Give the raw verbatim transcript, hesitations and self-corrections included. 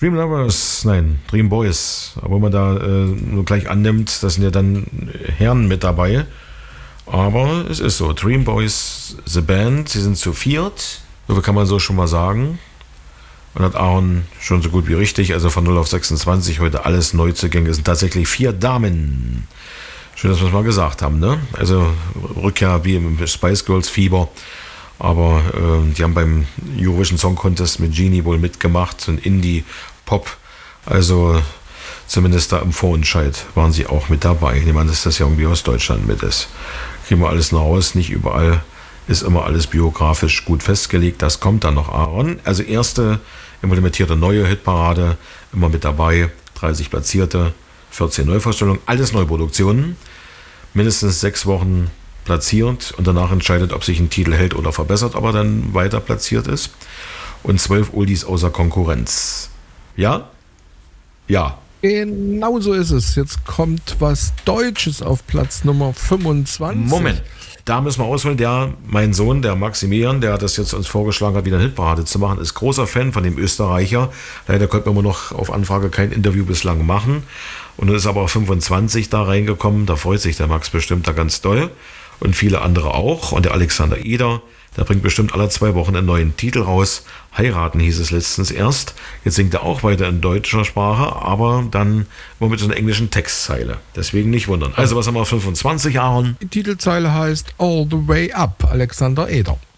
Dream Lovers, nein, Dream Boys. Aber wenn man da äh, nur gleich annimmt, da sind ja dann Herren mit dabei. Aber es ist so, Dream Boys, The Band, sie sind zu viert. So viel kann man so schon mal sagen. Und hat Aaron schon so gut wie richtig, also von null auf sechsundzwanzig, heute alles Neuzugänge. Es sind tatsächlich vier Damen. Schön, dass wir es mal gesagt haben, ne? Also Rückkehr wie im Spice Girls Fieber. Aber äh, die haben beim Eurovision Song Contest mit Genie wohl mitgemacht, so ein Indie-Pop. Also zumindest da im Vorentscheid waren sie auch mit dabei. Ich nehme an, dass das ja irgendwie aus Deutschland mit ist. Kriegen wir alles noch raus, nicht überall ist immer alles biografisch gut festgelegt. Das kommt dann noch, Aaron. Also erste implementierte neue Hitparade, immer mit dabei. dreißig Platzierte, vierzehn Neuvorstellungen, alles Neuproduktionen. Mindestens sechs Wochen platziert und danach entscheidet, ob sich ein Titel hält oder verbessert, aber dann weiter platziert ist. Und zwölf Oldies außer Konkurrenz. Ja? Ja. Genau so ist es. Jetzt kommt was Deutsches auf Platz Nummer fünfundzwanzig. Moment. Da müssen wir ausholen, der, mein Sohn, der Maximilian, der das jetzt uns vorgeschlagen hat, wieder eine Hitparade zu machen, ist großer Fan von dem Österreicher. Leider konnte man immer noch auf Anfrage kein Interview bislang machen. Und dann ist aber auch fünfundzwanzig da reingekommen. Da freut sich der Max bestimmt da ganz doll. Und viele andere auch. Und der Alexander Eder, der bringt bestimmt alle zwei Wochen einen neuen Titel raus. Heiraten hieß es letztens erst. Jetzt singt er auch weiter in deutscher Sprache, aber dann immer mit so einer englischen Textzeile. Deswegen nicht wundern. Also was haben wir auf fünfundzwanzig, Aaron? Die Titelzeile heißt All the Way Up, Alexander Eder.